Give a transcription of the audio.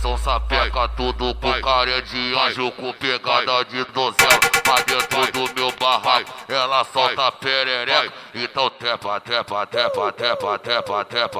são sapeca, tudo com cara de anjo, com pegada de donzela. Mas dentro do meu barraco, ela solta perereca. Então tepa, tepa, tepa, tepa, tepa, tepa.